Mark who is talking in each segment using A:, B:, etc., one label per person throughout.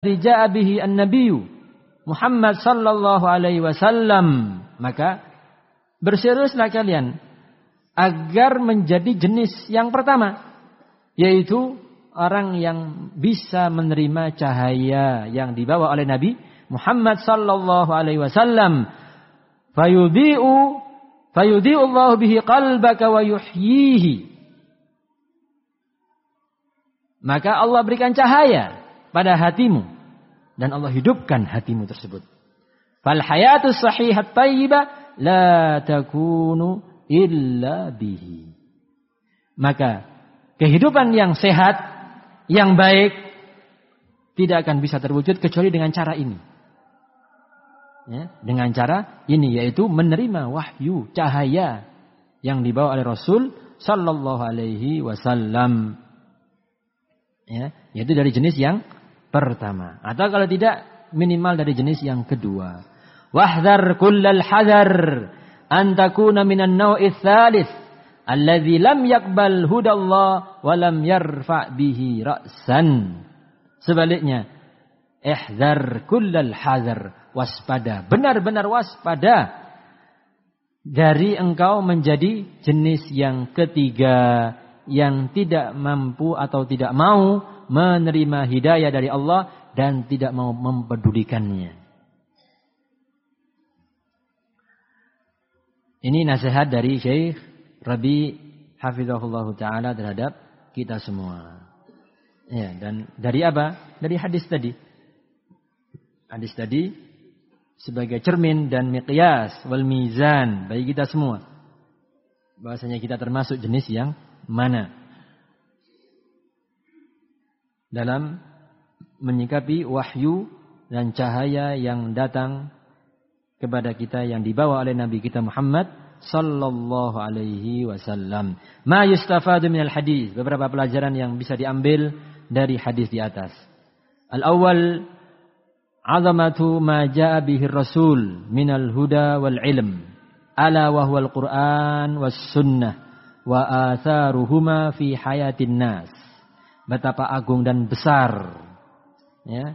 A: ja'a bihi an-nabiyyu Muhammad sallallahu alaihi wasallam. Maka berseriuslah kalian agar menjadi jenis yang pertama, yaitu orang yang bisa menerima cahaya yang dibawa oleh Nabi Muhammad sallallahu alaihi wasallam. Fayudhi'u Allah bihi qalbaka wa yuhyihi. Maka Allah berikan cahaya pada hatimu dan Allah hidupkan hatimu tersebut. Fal hayatus sahihat thayyibah la takunu illa bihi. Maka kehidupan yang sehat, yang baik tidak akan bisa terwujud kecuali dengan cara ini. Ya, dengan cara ini, yaitu menerima wahyu, cahaya yang dibawa oleh Rasul sallallahu alaihi wasallam. Ya, yaitu dari jenis yang pertama, atau kalau tidak minimal dari jenis yang kedua. Wahdhar kullal hadar an takuna minan naw'i tsalits alladzi lam yaqbal hudallah wa lam yarfa' bihi ra'san. Sebaliknya, ihdzar kullal hadar, waspada, benar-benar waspada dari engkau menjadi jenis yang ketiga yang tidak mampu atau tidak mau menerima hidayah dari Allah dan tidak mau mempedulikannya. Ini nasihat dari Syekh Rabi hafizahullah ta'ala terhadap kita semua. Ya, dan dari apa? Dari hadis tadi. Hadis tadi sebagai cermin dan miqyas wal mizan bagi kita semua. Bahwasanya kita termasuk jenis yang mana dalam menyikapi wahyu dan cahaya yang datang kepada kita yang dibawa oleh Nabi kita Muhammad sallallahu alaihi wasallam. Ma yustafadu minal hadis, beberapa pelajaran yang bisa diambil dari hadis di atas. Al-awwal, azamatu ma jaa bihi Rasul minal huda wal ilm, ala wa huwal Qur'an was sunnah wa atharuhuma fi hayatin nas. Betapa agung dan besar, ya,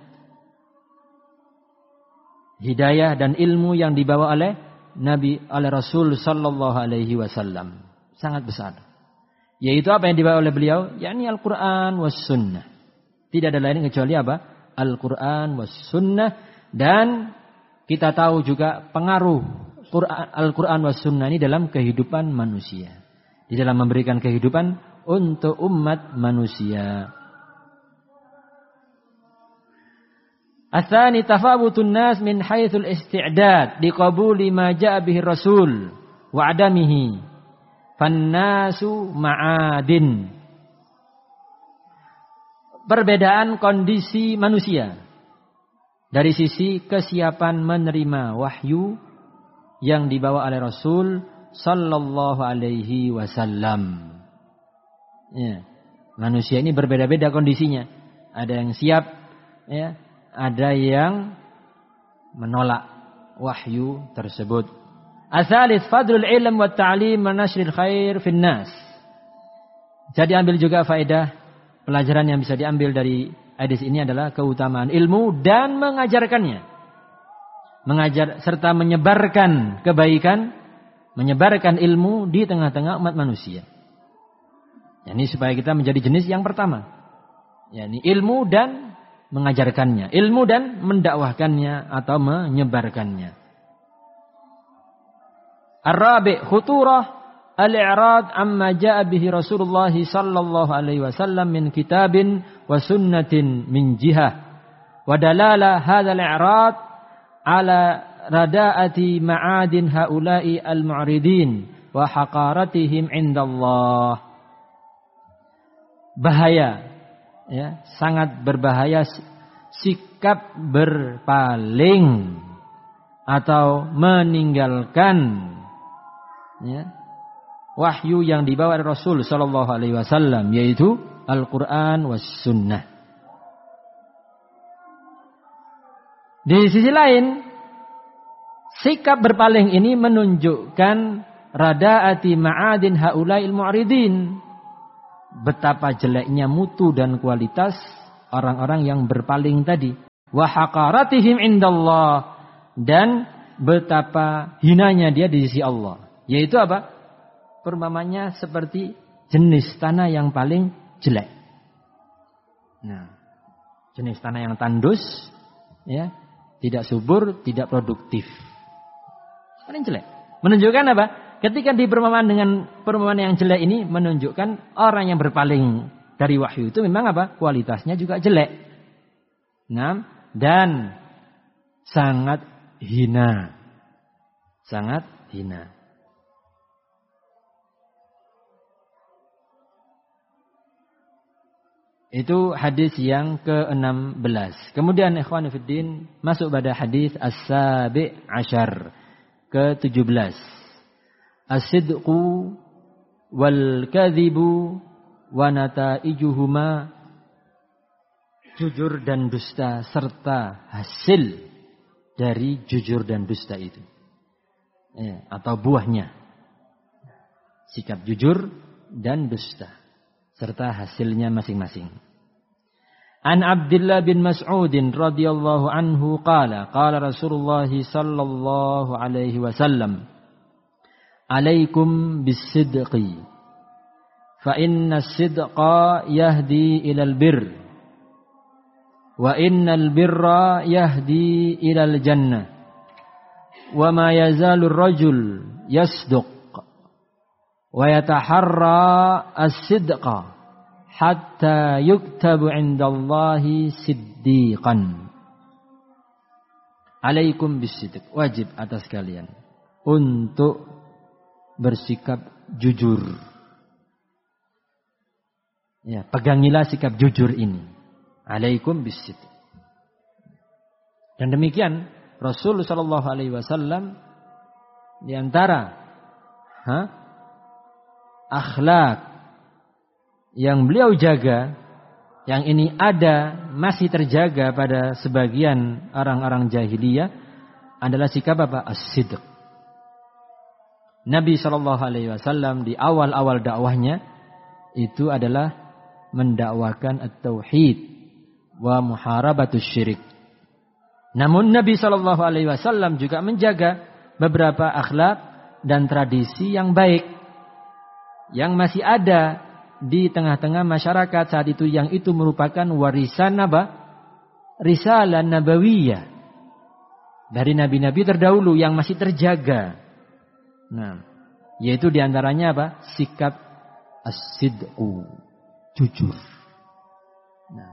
A: hidayah dan ilmu yang dibawa oleh Nabi, oleh Rasul sallallahu alaihi wasallam, sangat besar. Yaitu apa yang dibawa oleh beliau? Yakni Al-Qur'an was sunnah. Tidak ada lain kecuali apa? Al-Qur'an was sunnah. Dan kita tahu juga pengaruh Al-Qur'an was sunnah ini dalam kehidupan manusia, di dalam memberikan kehidupan untuk umat manusia. Atsani tafawutun nas min haitsul isti'dad liqabuli ma jaa bihi Rasul wa adamihi. Fannasu ma'adin. Perbedaan kondisi manusia dari sisi kesiapan menerima wahyu yang dibawa oleh Rasul sallallahu alaihi wasallam. Ya, manusia ini berbeda-beda kondisinya. Ada yang siap, ya, ada yang menolak wahyu tersebut. Atsalits fadlul ilm wat ta'lim wa nashril khair fin nas. Jadi ambil juga faedah, pelajaran yang bisa diambil dari hadis ini adalah keutamaan ilmu dan mengajarkannya. Mengajar serta menyebarkan kebaikan, menyebarkan ilmu di tengah-tengah umat manusia. Ini supaya kita menjadi jenis yang pertama. Ini ilmu dan mengajarkannya, ilmu dan mendakwahkannya atau menyebarkannya. Ar-rabi' khuturah al-i'rad amma jaa bihi Rasulullah sallallahu alaihi wasallam min kitabin wa sunnatin min jihah wa dalala hadha al-i'rad ala rada'ati ma'adin haula'i al-mu'ridin wa haqaratihim indallah. Bahaya, ya, sangat berbahaya sikap berpaling atau meninggalkan, ya, wahyu yang dibawa oleh Rasul sallallahu alaihi wasallam, yaitu Al-Qur'an was sunnah. Di sisi lain, sikap berpaling ini menunjukkan radaati ma'adin haula'il mu'ridin. Betapa jeleknya mutu dan kualitas orang-orang yang berpaling tadi. wa haqaratihim indallah, dan betapa hinanya dia di sisi Allah. Yaitu apa? Perumpamannya seperti jenis tanah yang paling jelek. Nah, jenis tanah yang tandus, ya, tidak subur, tidak produktif, paling jelek. Menunjukkan apa? Ketika diperumpamaan dengan perumpamaan yang jelek ini, menunjukkan orang yang berpaling dari wahyu itu memang apa? Kualitasnya juga jelek. Nah, dan sangat hina. Sangat hina. Itu hadis yang ke-16. Kemudian ikhwan fillah masuk pada hadis as-sabi' asyar, ke-17. As-sidqu wal kadhibu wa nataijuhuma, jujur dan dusta serta hasil dari jujur dan dusta itu, ya, atau buahnya, sikap jujur dan dusta serta hasilnya masing-masing. An Abdullah bin Mas'ud radhiyallahu anhu qala Rasulullah sallallahu alaihi wasallam, alaikum bis-sidqi fa inna as-sidqa yahdi ilal birr wa innal birra yahdi ilal jannah wa ma yazalu ar-rajul yasduq wa yataharra as-sidqa hatta yuktabu indallahi siddiqan. Alaikum bis-sidq, wajib atas kalian untuk bersikap jujur. Ya, pegangilah sikap jujur ini. Alaikum bis-sidq. Dan demikian Rasul sallallahu alaihi wasallam di antara akhlak yang beliau jaga, yang ini ada masih terjaga pada sebagian orang-orang jahiliyah, adalah sikap apa? As-sidq. Nabi sallallahu alaihi wasallam di awal-awal dakwahnya itu adalah mendakwakan at-tauhid wa muharabatus syirik. Namun Nabi sallallahu alaihi wasallam juga menjaga beberapa akhlak dan tradisi yang baik yang masih ada di tengah-tengah masyarakat saat itu, yang itu merupakan warisan apa? Risalah nabawiyah dari nabi-nabi terdahulu yang masih terjaga. Nah, yaitu diantaranya apa? Sikap as-sidqu, jujur. Nah,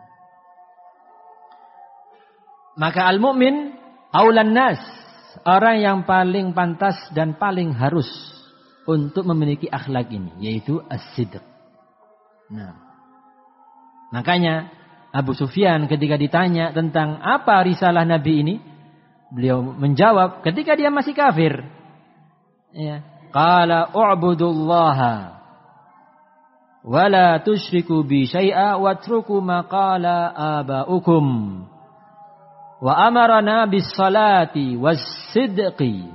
A: maka al-mu'min aulan nas, orang yang paling pantas dan paling harus untuk memiliki akhlak ini, yaitu as-sidq. Nah, makanya Abu Sufyan ketika ditanya tentang apa risalah Nabi ini, beliau menjawab ketika dia masih kafir, ya, qala u'budullaha wa la tusyriku bi syai'a watruku ma qala aba'ukum wa amarna bis salati was sidqi.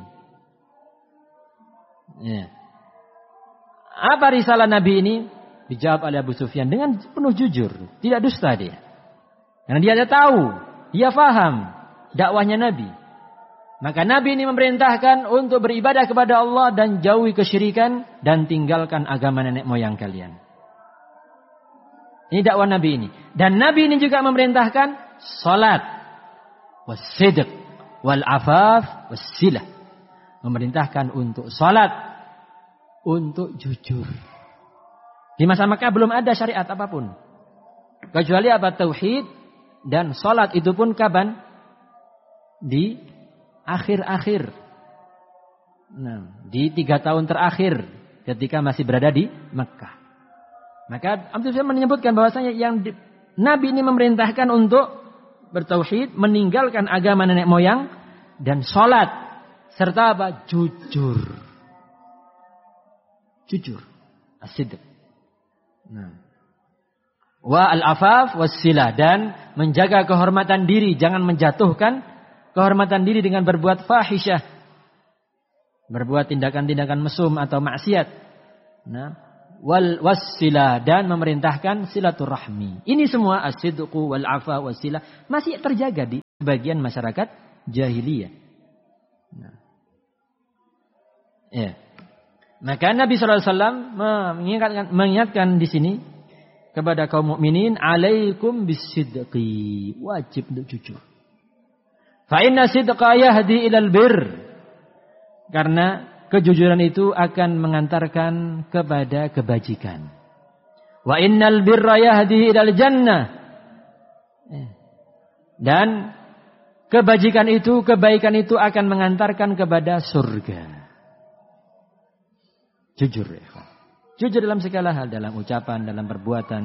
A: Ya. Apa risalah Nabi ini? Dijawab oleh Abu Sufyan dengan penuh jujur, tidak dusta dia. Karena dia tahu, dia faham dakwahnya Nabi. Maka Nabi ini memerintahkan untuk beribadah kepada Allah dan jauhi kesyirikan dan tinggalkan agama nenek moyang kalian. Ini dakwah Nabi ini. Dan Nabi ini juga memerintahkan salat, was-sidq, wal-afaf, was-silah. Memerintahkan untuk salat, untuk jujur. Di masa Makkah belum ada syariat apapun, kecuali apa? Tauhid dan salat, itu pun kapan? Di akhir-akhir. Nah, di 3 tahun terakhir ketika masih berada di Makkah. Maka Abdul Sufyan menyebutkan bahwasanya yang Nabi ini memerintahkan untuk bertauhid, meninggalkan agama nenek moyang, dan salat, serta apa? Jujur. Jujur. As-sidq. Nah. Wa al-afaf was-silah, dan menjaga kehormatan diri, jangan menjatuhkan kehormatan diri dengan berbuat fahisyah, berbuat tindakan-tindakan mesum atau maksiat. Nah, wassila, dan memerintahkan silaturahmi. Ini semua as-sidqu wal afa wassila masih terjaga di sebagian masyarakat jahiliyah. Nah. Ya. Maka Nabi sallallahu alaihi wasallam mengingatkan di sini kepada kaum mukminin, alaikum bisidqi, wajib untuk jujur. Fa inna sidqa yahdi ilal bir. Karena kejujuran itu akan mengantarkan kepada kebajikan. Wa innal birra yahdi ilal jannah. Dan kebajikan itu, kebaikan itu akan mengantarkan kepada surga. Jujur ya. Jujur dalam segala hal, dalam ucapan, dalam perbuatan.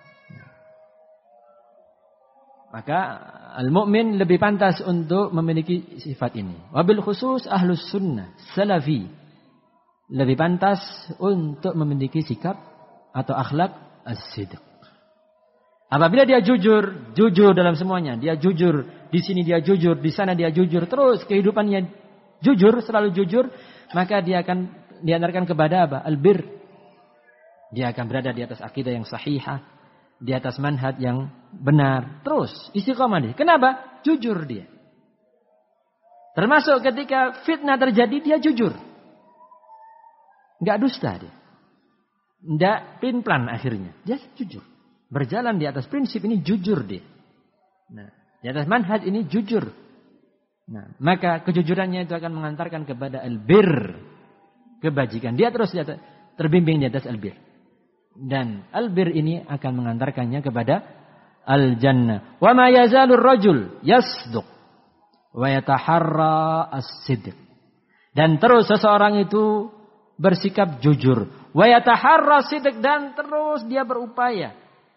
A: Maka al-mu'min lebih pantas untuk memiliki sifat ini. Wabil khusus ahlus sunnah salafi lebih pantas untuk memiliki sikap atau akhlak as-sidq. Apabila dia jujur dalam semuanya, dia jujur di sini, dia jujur di sana, dia jujur terus kehidupannya jujur, selalu jujur, maka dia akan diantarkan kepada apa? Albir. Dia akan berada di atas akidah yang sahihah, di atas manhaj yang benar, terus istiqomah dia. Kenapa? Jujur dia. Termasuk ketika fitnah terjadi, dia jujur. Enggak dusta dia. Enggak plan akhirnya. Dia jujur. Berjalan di atas prinsip ini, jujur dia. Nah, di atas manhaj ini jujur. Nah, maka kejujurannya itu akan mengantarkan kepada albir, kebajikan. Dia terus terbimbing di atas albir. Dan albir ini akan mengantarkannya kepada al-jannah. Wa ma yazalur rajul yasduq wa yataharra as-sidq. Dan terus seseorang itu bersikap jujur. Wa yataharra as-sidq, dan terus dia berupaya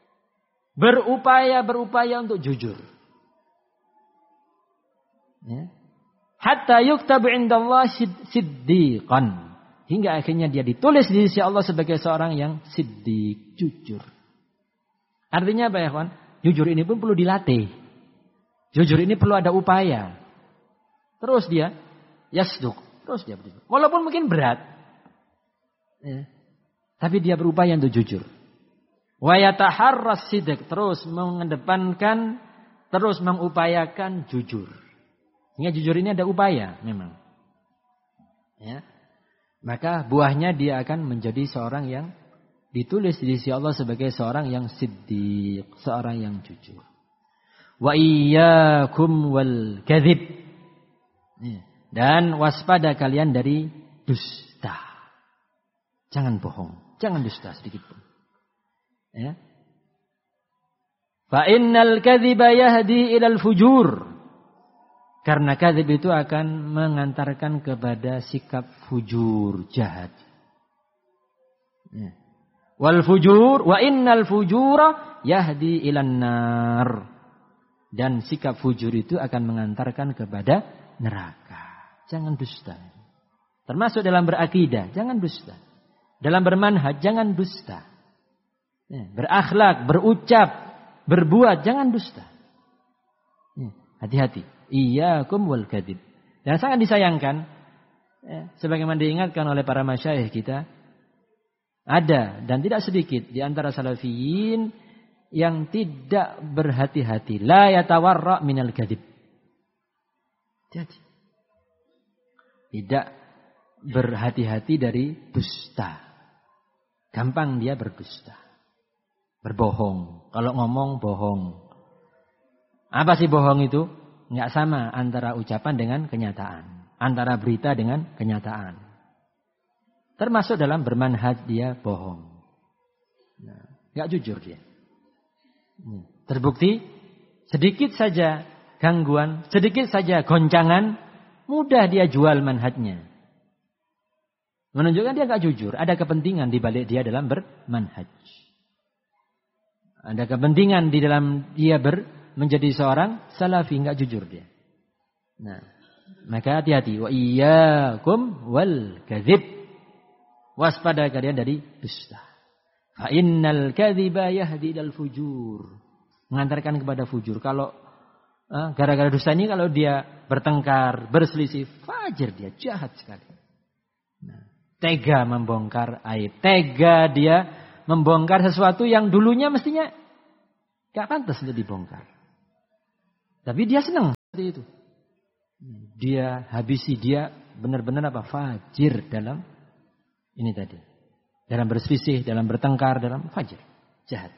A: untuk jujur. Ya. Hatta yuktabu indallah siddiqan. Hingga akhirnya dia ditulis di sisi Allah sebagai seorang yang siddiq, jujur. Artinya apa ya kawan? Jujur ini pun perlu dilatih. Jujur ini perlu ada upaya. Terus dia yasduq, terus dia berjujur. Walaupun mungkin berat. Ya. Tapi dia berupaya untuk jujur. Wa yataharras sidq, terus mengedepankan, terus mengupayakan jujur. Sehingga jujur ini ada upaya memang. Ya. Maka buahnya dia akan menjadi seorang yang ditulis di sisi Allah sebagai seorang yang siddiq, seorang yang jujur. Wa iyyakum wal kadzib. Dan waspada kalian dari dusta. Jangan bohong, jangan dusta sedikit pun. Ya. Fa innal kadziba yahdi ilal fujur. Karena kadzib itu akan mengantarkan kepada sikap fujur, jahat. Ya. Wal fujur, wa innal fujura yahdi ilan nar. Dan sikap fujur itu akan mengantarkan kepada neraka. Jangan dusta. Termasuk dalam berakidah, jangan dusta. Dalam bermanhaj, jangan dusta. Ya. Berakhlak, berucap, berbuat, jangan dusta. Ya. Hati-hati. Iyyakum wal kadzib. Dan sangat disayangkan, ya, sebagaimana diingatkan oleh para masyayikh kita, ada dan tidak sedikit di antara salafiyin yang tidak berhati-hati, la yatawarra minal kadzib. Jadi tidak berhati-hati dari dusta. Gampang dia berdusta. Berbohong. Kalau ngomong bohong. Apa sih bohong itu? Nggak sama antara ucapan dengan kenyataan. Antara berita dengan kenyataan. Termasuk dalam bermanhaj dia bohong. Nah, nggak jujur dia. Terbukti sedikit saja gangguan, sedikit saja goncangan, mudah dia jual manhajnya. Menunjukkan dia nggak jujur. Ada kepentingan di balik dia dalam bermanhaj. Ada kepentingan di dalam dia menjadi seorang salafi, enggak jujur dia. Nah, maka hati-hati. Wa iyyakum wal kadzib. Waspada kalian dari dusta. Fa innal kadziba yahdi ilal fujur. Mengantarkan kepada fujur. Kalau gara-gara dusta ini, kalau dia bertengkar, berselisih, fajir dia, jahat sekali. Nah, Tega membongkar aib. Tega dia membongkar sesuatu yang dulunya mestinya gak pantas untuk dibongkar. Tapi dia senang seperti itu. Dia habisi, dia benar-benar fajir dalam ini tadi. Dalam berselisih, dalam bertengkar, dalam fajir. Jahat.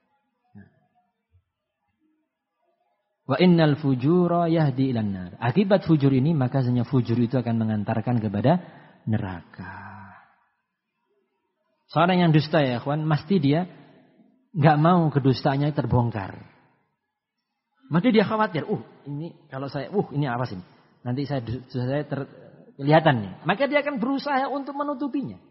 A: Wa innal fujura yahdi ilan nar. Akibat fujur ini, maka sebenarnya fujur itu akan mengantarkan kepada neraka. Seorang yang dusta ya kawan, mesti dia nggak mau kedustaannya terbongkar. Mesti dia khawatir, ini kalau saya, ini apa sih? Nanti saya kelihatan nih. Maka dia akan berusaha untuk menutupinya.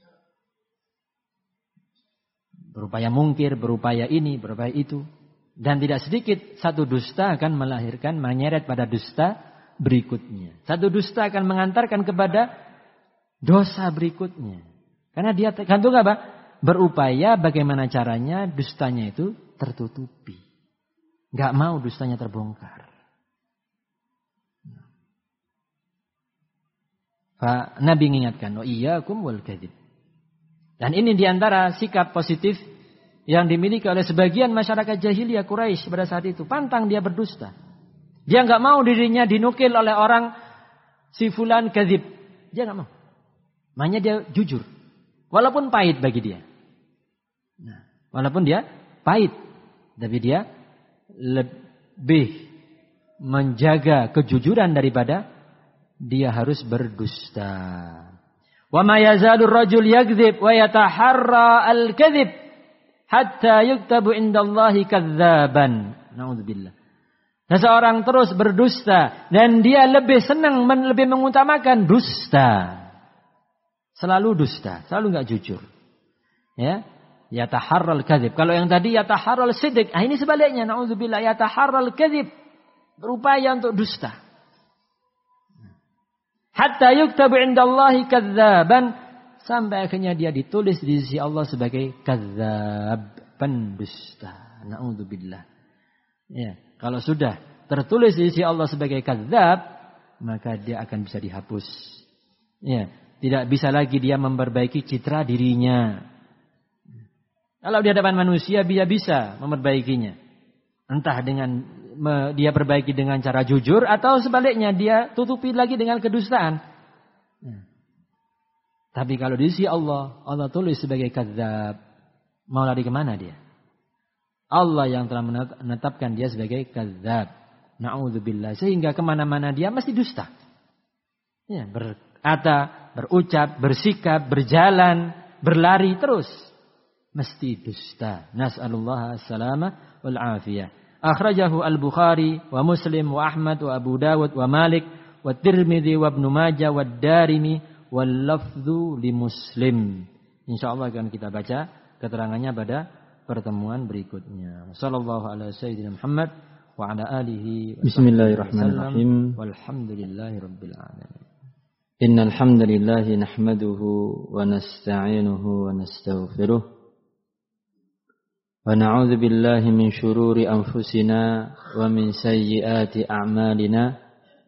A: Berupaya mungkir, berupaya ini, berupaya itu. Dan tidak sedikit satu dusta akan melahirkan, menyeret pada dusta berikutnya. Satu dusta akan mengantarkan kepada dosa berikutnya. Karena dia tergantung berupaya bagaimana caranya dustanya itu tertutupi. Gak mau dustanya terbongkar. Nabi mengingatkan, iyyakum wal kadzib. Dan ini diantara sikap positif yang dimiliki oleh sebagian masyarakat jahiliyah Quraisy pada saat itu. Pantang dia berdusta. Dia gak mau dirinya dinukil oleh orang si fulan kadzib. Dia gak mau. Makanya dia jujur. Walaupun pahit bagi dia. Walaupun dia pahit. Tapi dia lebih menjaga kejujuran daripada dia harus berdusta. Wa ma yazalu ar-rajul yakdzib wa yataharra al-kadzib hatta yuktabu indallahi kadzaban. Nauzubillah. Seseorang terus berdusta dan dia lebih senang, lebih mengutamakan dusta. Selalu dusta, selalu enggak jujur. Ya, yataharral kadzib. Kalau yang tadi yataharral sidq, ini sebaliknya, naudzubillah, yataharral kadzib. Berupaya untuk dusta. Hatta yuktabu indallahi kadzaban, sampai akhirnya dia ditulis di sisi Allah sebagai kadzab, pendusta. Naudzubillah. Ya, kalau sudah tertulis di sisi Allah sebagai kadzab, maka dia akan bisa dihapus. Ya. Tidak bisa lagi dia memperbaiki citra dirinya. Kalau di hadapan manusia dia bisa memperbaikinya. Entah dengan dia perbaiki dengan cara jujur atau sebaliknya dia tutupi lagi dengan kedustaan. Tapi kalau di sisi Allah, Allah tulis sebagai kadzab. Mau lari kemana dia? Allah yang telah menetapkan dia sebagai kadzab. Na'udzubillah. Sehingga kemana-mana dia mesti dusta. Ya, berkata, berucap, bersikap, berjalan, berlari terus. Mesti dusta. Nas'alullah as-salama wal afiyah. Akhrajahu al-Bukhari wa Muslim wa Ahmad wa Abu Dawud wa Malik wa Tirmidzi wa Ibnu Majah wa Darimi wal lafdhu li Muslim. Insyaallah akan kita baca keterangannya pada pertemuan berikutnya. Sallallahu alaihi sayyidina Muhammad wa ala alihi wa
B: Bismillahirrahmanirrahim.
A: Walhamdulillahirabbil alamin.
B: Innal hamdalillah nahmaduhu wa nasta'inuhu wa nastaghfiruh wa na'udzu billahi min shururi anfusina wa min sayyiati a'malina.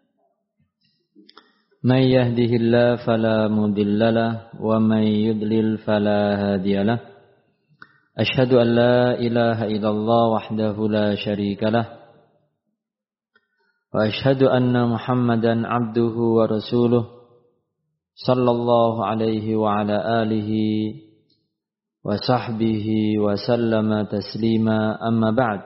B: May yahdihillahu fala mudhillalah wa may yudlil fala hadiyalah. Asyhadu an la ilaha illallah wahdahu la syarikalah wa asyhadu anna Muhammadan abduhu wa rasuluh sallallahu alaihi wa ala alihi wa sahbihi wa sallama taslima, amma ba'd.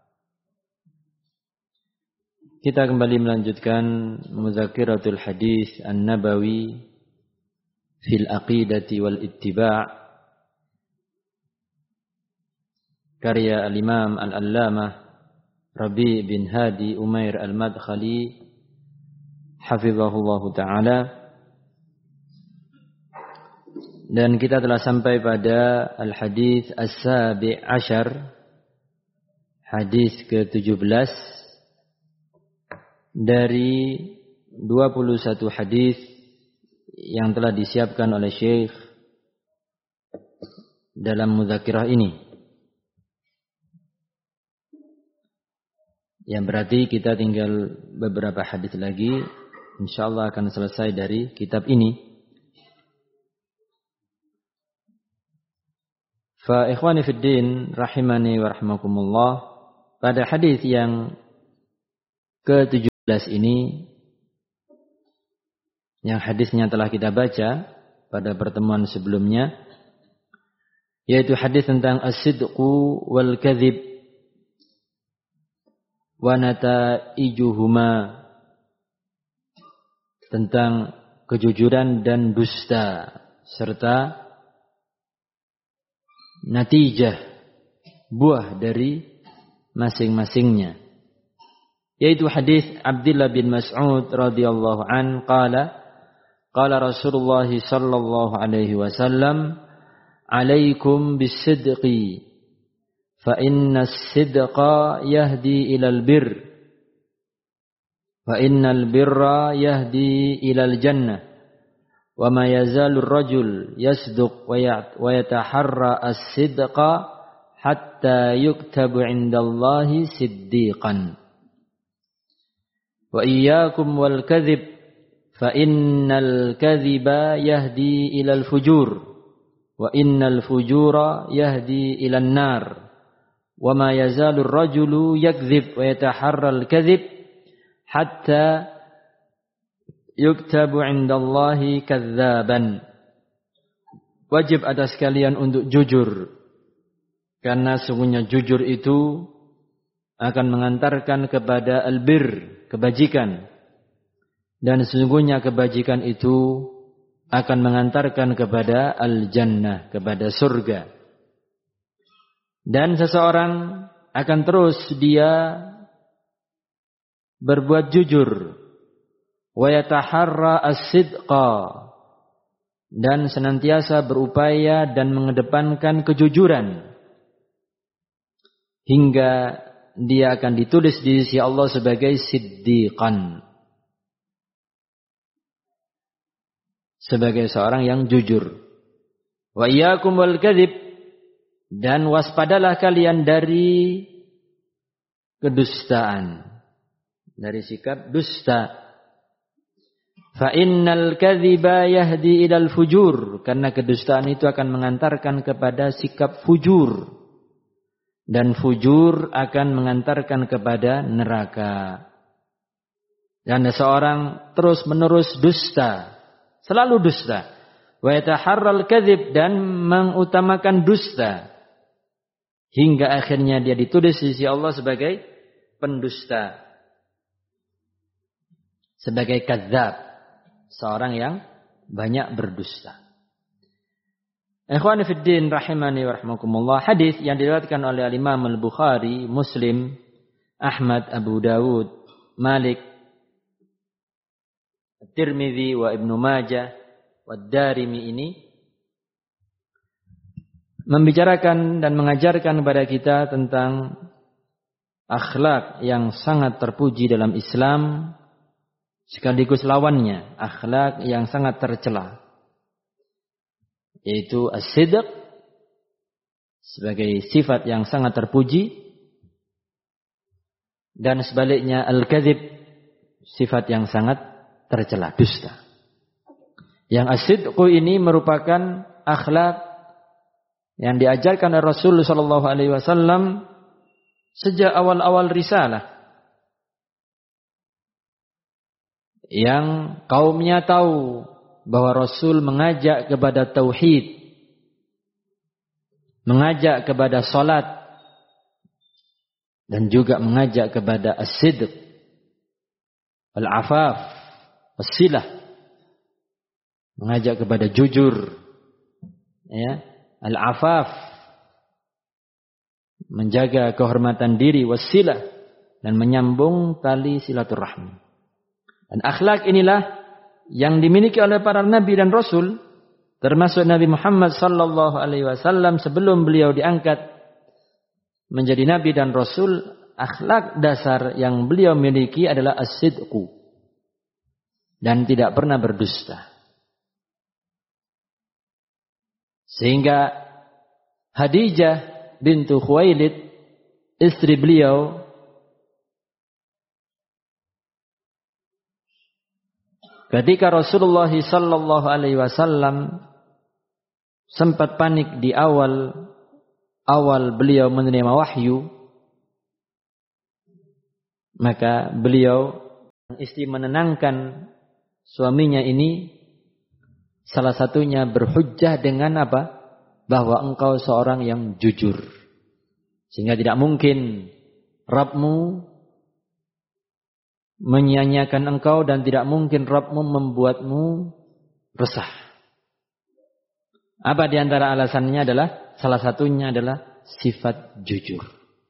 B: Kita kembali melanjutkan Muzakiratul Hadis An-Nabawi fil Aqidati wal Ittiba' karya Al-Imam Al-Allamah Rabi' bin Hadi Umair Al-Madkhali hafizahullahu ta'ala. Dan kita telah sampai pada Al-Hadis As-Sabi' Asyar, hadis ke-17 dari 21 hadis yang telah disiapkan oleh Syekh dalam muzakirah ini. Yang berarti kita tinggal beberapa hadis lagi, insyaallah akan selesai dari kitab ini. Fa ikhwani fid din rahimani wa rahimakumullah, pada hadis yang ke-17 ini, yang hadisnya telah kita baca pada pertemuan sebelumnya, yaitu hadis tentang as-sidqu wal kadhib wa nataijuhuma, tentang kejujuran dan dusta serta natijah, buah dari masing-masingnya. Yaitu hadis Abdullah bin Mas'ud radhiyallahu an qala Rasulullah sallallahu alaihi wasallam, alaikum bis-sidqi fa inna as-sidqa yahdi ilal birr wa innal birra yahdi ilal jannah wa ma yazalu ar-rajul yasduq wa yataharra as-sidqa hatta yuktabu 'indallahi siddiqan wa iyyakum wal kadhib fa innal kadhiba yahdi ilal fujur wa innal fujura yahdi ilan nar wa ma yazalu ar-rajulu yakdzib wa yataharra al-kadhib hatta yuktabu 'indallahi kadzaban. Wajib atas kalian untuk jujur, karena sungguhnya jujur itu akan mengantarkan kepada albir, kebajikan, dan sesungguhnya kebajikan itu akan mengantarkan kepada al-jannah, kepada surga. Dan seseorang akan terus dia berbuat jujur, wa yataharra as-sidqa, dan senantiasa berupaya dan mengedepankan kejujuran, hingga dia akan ditulis di sisi Allah sebagai siddiqan, sebagai seorang yang jujur. Wa iyyakum wal kadhib, dan waspadalah kalian dari kedustaan, dari sikap dusta. Fa innal kadhiba yahdi ilal fujur, karena kedustaan itu akan mengantarkan kepada sikap fujur, dan fujur akan mengantarkan kepada neraka. Dan seorang terus menerus dusta, selalu dusta. Wa yataharral kadhib, dan mengutamakan dusta, hingga akhirnya dia ditulis di sisi Allah sebagai pendusta, sebagai kadzab, seorang yang banyak berdusta. Ikhwani fid din rahimani wa rahimakumullah, hadis yang diriwayatkan oleh Imam Al-Bukhari, Muslim, Ahmad, Abu Dawud, Malik, Tirmidzi wa Ibnu Majah wa Darimi ini membicarakan dan mengajarkan kepada kita tentang akhlak yang sangat terpuji dalam Islam, sekaligus lawannya, akhlak yang sangat tercela, yaitu as-sidq sebagai sifat yang sangat terpuji, dan sebaliknya al-kadzib, sifat yang sangat tercela, dusta. Yang as-sidqu ini merupakan akhlak yang diajarkan oleh Rasul sallallahu alaihi wasallam sejak awal-awal risalah, yang kaumnya tahu bahwa Rasul mengajak kepada tauhid, mengajak kepada salat, dan juga mengajak kepada as-sidq, al-afaf, as-silah, mengajak kepada jujur, ya, al-afaf, menjaga kehormatan diri, wasilah, dan menyambung tali silaturahmi. Dan akhlak inilah yang dimiliki oleh para nabi dan rasul, termasuk Nabi Muhammad sallallahu alaihi wasallam sebelum beliau diangkat menjadi nabi dan rasul. Akhlak dasar yang beliau miliki adalah as-sidqu, dan tidak pernah berdusta. Sehingga Khadijah bintu Khuwailid, istri beliau, ketika Rasulullah sallallahu alaihi wasallam sempat panik di awal awal beliau menerima wahyu, maka beliau istri menenangkan suaminya ini, salah satunya berhujjah dengan apa? Bahwa engkau seorang yang jujur. Sehingga tidak mungkin Rabbmu menyia-nyiakan engkau dan tidak mungkin Rabbmu membuatmu resah. Apa di antara alasannya adalah, salah satunya adalah sifat jujur.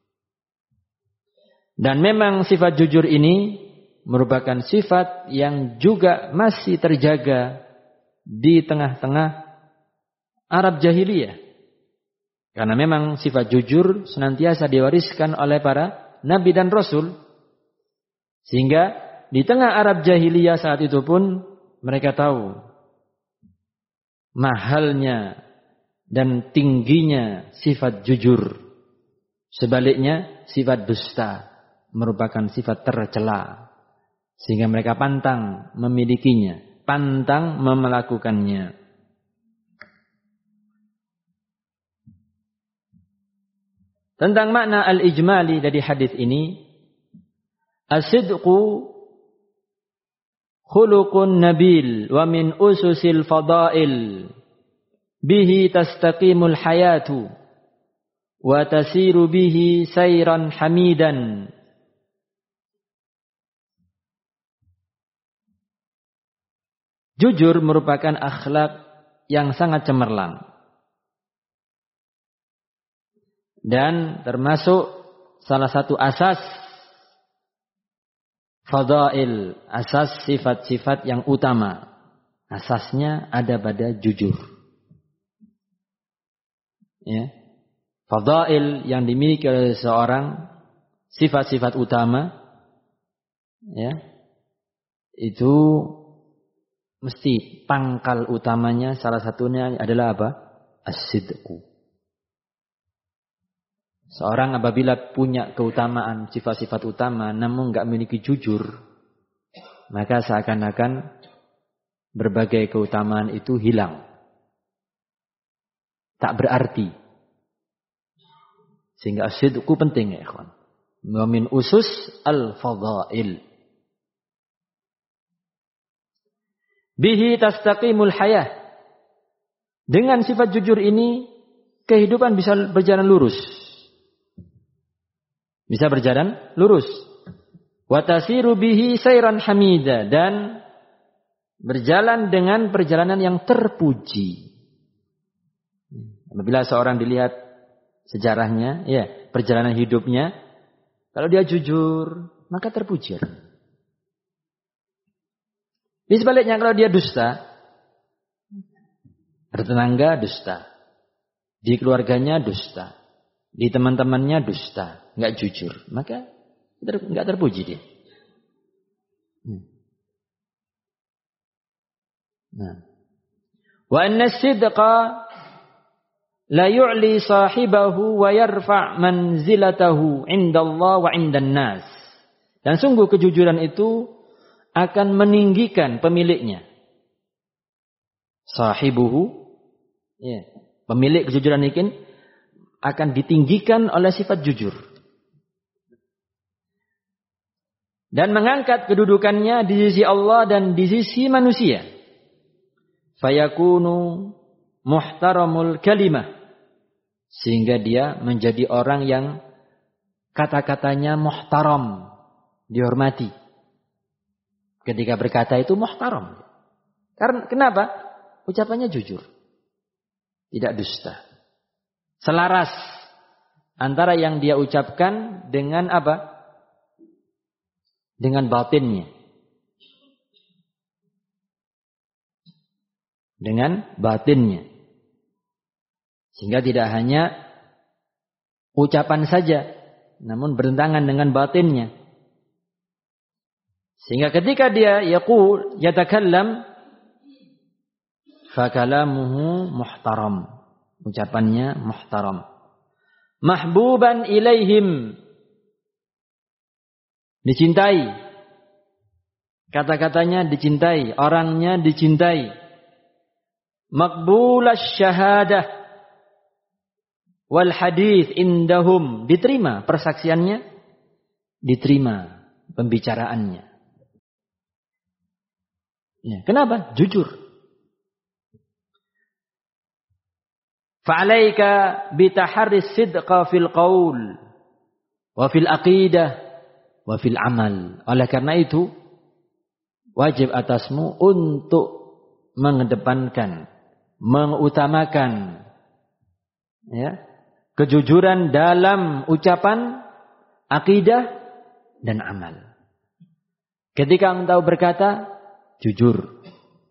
B: Dan memang sifat jujur ini merupakan sifat yang juga masih terjaga di tengah-tengah Arab jahiliyah. Karena memang sifat jujur senantiasa diwariskan oleh para nabi dan rasul. Sehingga di tengah Arab jahiliyah saat itu pun mereka tahu mahalnya dan tingginya sifat jujur. Sebaliknya sifat dusta merupakan sifat tercela. Sehingga mereka pantang memilikinya, pantang melakukannya. Tentang makna al-ijmali dari hadis ini, as-sidqu khuluqun nabil wa min ususil fadail bihi tastaqimul hayatu wa tasiru bihi sayran hamidan. Jujur merupakan akhlak yang sangat cemerlang. Dan termasuk salah satu asas fadail, asas sifat-sifat yang utama. Asasnya ada pada jujur. Ya. Fadail yang dimiliki oleh seseorang, sifat-sifat utama, ya, itu mesti pangkal utamanya salah satunya adalah apa? As-sidqu. Seorang apabila punya keutamaan, sifat-sifat utama, namun enggak memiliki jujur, maka seakan-akan berbagai keutamaan itu hilang. Tak berarti. Sehingga as-sidqu penting ya ikhwan. Wa min usus al-fadail. Bihi tastaqimul hayah. Dengan sifat jujur ini, kehidupan bisa berjalan lurus. Bisa berjalan lurus. Wa tasiru bihi sayran hamida. Dan berjalan dengan perjalanan yang terpuji. Apabila seorang dilihat sejarahnya, ya, perjalanan hidupnya, kalau dia jujur, maka terpuji. Di sebaliknya kalau dia dusta, bertetangga dusta, di keluarganya dusta, di teman-temannya dusta, nggak jujur, maka nggak terpuji dia. Nah, wa anna as-sidqa la yu'li sahibahu wa yarfa' manzilatahu 'inda Allah wa 'indan nas. Dan sungguh kejujuran itu akan meninggikan pemiliknya. Sahibuhu, ya, pemilik kejujuran ini akan ditinggikan oleh sifat jujur. Dan mengangkat kedudukannya di sisi Allah dan di sisi manusia. Fayakunu muhtaramul kalimah. Sehingga dia menjadi orang yang kata-katanya muhtaram, dihormati. Ketika berkata itu muhtaram. Karena kenapa? Ucapannya jujur. Tidak dusta. Selaras antara yang dia ucapkan dengan apa? Dengan batinnya. Dengan batinnya. Sehingga tidak hanya ucapan saja, namun bertentangan dengan batinnya. Sehingga ketika dia yatakallam, fakalamuhu muhtaram. Ucapannya muhtaram. Mahbuban ilaihim. Dicintai. Kata-katanya dicintai. Orangnya dicintai. Maqbulas syahadah.
A: wal hadits indahum, diterima persaksiannya, diterima pembicaraannya. Ya, kenapa? Jujur. Fa'alaika bitaharris sidqa fil qaul wa fil aqidah wa fil amal. Oleh karena itu, wajib atasmu untuk mengedepankan, mengutamakan ya, kejujuran dalam ucapan, akidah dan amal. Ketika engkau berkata, jujur.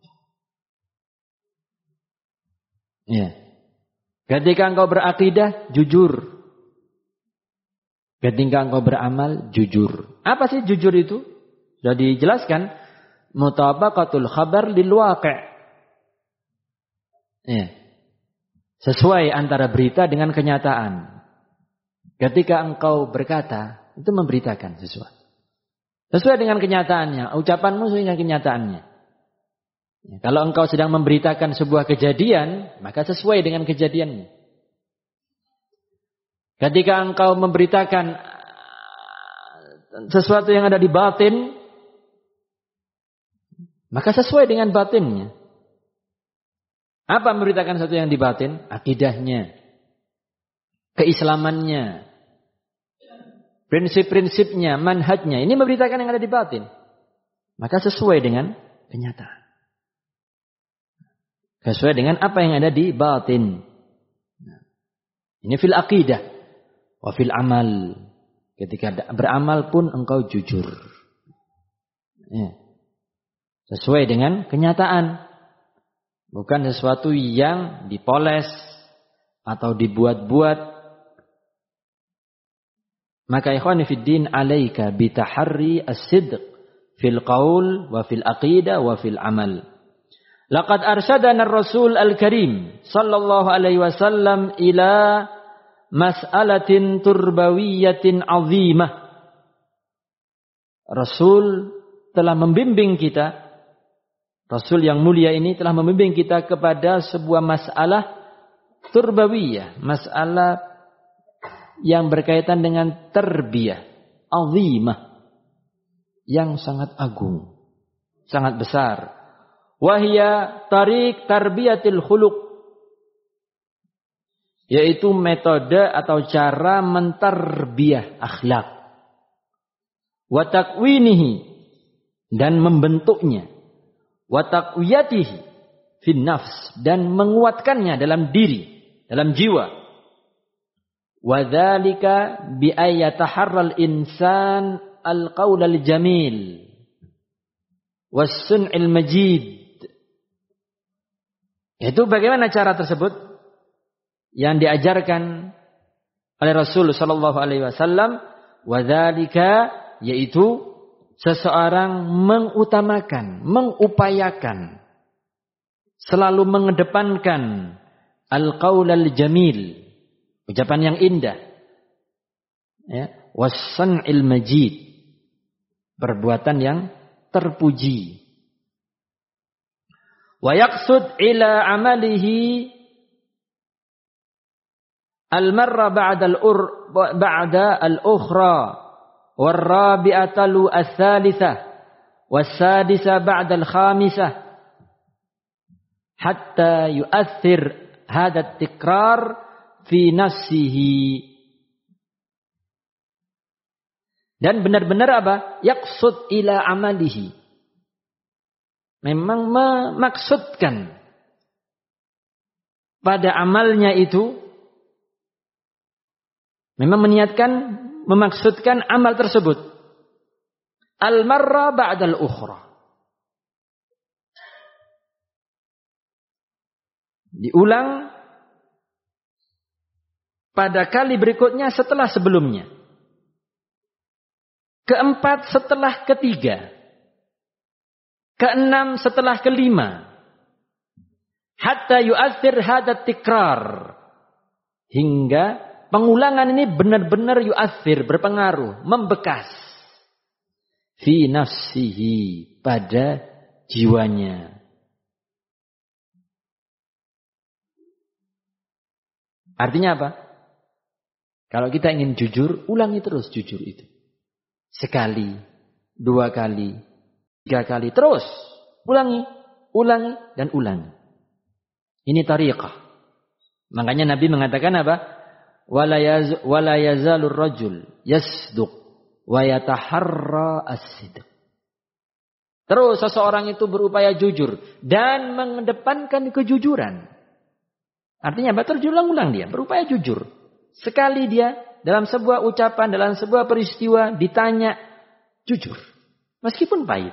A: Ya. Ketika engkau berakidah, jujur. Ketika engkau beramal, jujur. Apa sih jujur itu? Sudah dijelaskan. Mutabaqatul khabar lil waqi'. Ya. Sesuai antara berita dengan kenyataan. Ketika engkau berkata, itu memberitakan sesuatu. Sesuai dengan kenyataannya. Ucapanmu sesuai dengan kenyataannya. Ya, kalau engkau sedang memberitakan sebuah kejadian, maka sesuai dengan kejadiannya. Ketika engkau memberitakan sesuatu yang ada di batin, maka sesuai dengan batinnya. Apa memberitakan sesuatu yang di batin? Akidahnya, keislamannya, prinsip-prinsipnya, manhajnya. Ini memberitakan yang ada di batin. Maka sesuai dengan kenyataan. Sesuai dengan apa yang ada di batin. Ini fil aqidah. Wa fil amal. Ketika beramal pun engkau jujur. Ya. Sesuai dengan kenyataan. Bukan sesuatu yang dipoles atau dibuat-buat. Maka ikhwani fid din alaika bitaharri as-sidq fil qaul wa fil aqidah wa fil amal. Laqad arsyadana ar-Rasul al-Karim sallallahu alaihi wasallam ila mas'alatin turbawiyatin 'azimah. Rasul telah membimbing kita, Rasul yang mulia ini telah membimbing kita kepada sebuah masalah turbawiyah, masalah yang berkaitan dengan tarbiyah, 'azimah, yang sangat agung, sangat besar. Wahia tarik tarbiyatil khuluq, yaitu metode atau cara mentarbiyah akhlak. Wa takwinihi, dan membentuknya. Wa taqwiyatihi fin nafs, dan menguatkannya dalam diri, dalam jiwa. Wa dzalika bi ayataharral insan al-qaul al-jamil was sun'il majid. Itu bagaimana cara tersebut yang diajarkan oleh Rasul sallallahu alaihi wasallam, wadzalika, yaitu seseorang mengutamakan, mengupayakan, selalu mengedepankan al-qaul al-jamil, ucapan yang indah, ya, was-sun'il majid, perbuatan yang terpuji. Wa yaqsud ila amalihi al-marra ba'da al-ukhra war-rabi'ata al-thalithah was-sadisah ba'da al-khamisah hatta yu'athir hadha at-tikrar fi nafsihi. Dan benar-benar apa? Yaqsud ila amalihi, memang memaksudkan pada amalnya itu, memang meniatkan, memaksudkan amal tersebut. Al-marra ba'dal ukhra, diulang pada kali berikutnya setelah sebelumnya. Keempat setelah ketiga. Keenam setelah kelima. Hatta yu'athir hadat tikrar. Hingga pengulangan ini benar-benar yu'athir, berpengaruh, membekas. Fi nafsihi, pada jiwanya. Artinya apa? Kalau kita ingin jujur, ulangi terus jujur itu. Sekali, 2 kali, 3 kali, terus. Ulangi, dan ulangi. Ini tariqah. Makanya Nabi mengatakan apa? Wala yazalur rajul yasduq wa yataharra as-sidq. Terus seseorang itu berupaya jujur dan mengedepankan kejujuran. Artinya apa? Terulang-ulang dia berupaya jujur. Sekali dia dalam sebuah ucapan, dalam sebuah peristiwa ditanya jujur. Meskipun pahit.